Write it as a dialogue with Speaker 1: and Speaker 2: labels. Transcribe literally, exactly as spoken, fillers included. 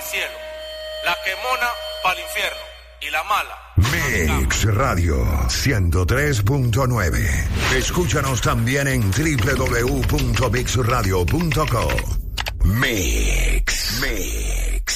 Speaker 1: cielo, la quemona para el infierno y la mala.
Speaker 2: Mix Radio ciento tres punto nueve. Escúchanos también en doble u doble u doble u punto mix radio punto com. Mix. Mix.